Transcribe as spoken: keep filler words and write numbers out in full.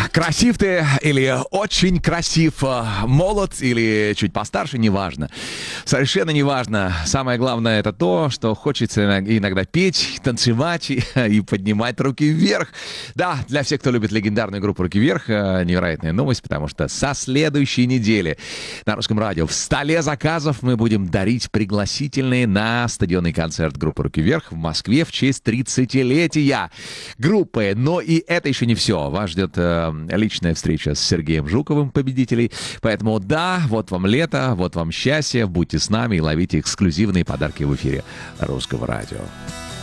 Красив ты или очень красив, молод или чуть постарше, неважно. Совершенно неважно. Самое главное это то, что хочется иногда петь, танцевать и, и поднимать руки вверх. Да, для всех, кто любит легендарную группу «Руки вверх», невероятная новость, потому что со следующей недели на Русском радио в столе заказов мы будем дарить пригласительные на стадионный концерт группы «Руки вверх» в Москве в честь тридцатилетия группы. Но и это еще не все. Вас ждет э, личная встреча с Сергеем Жуковым, победителей. Поэтому да, вот вам лето, вот вам счастье. Будьте с нами и ловите эксклюзивные подарки в эфире Русского радио.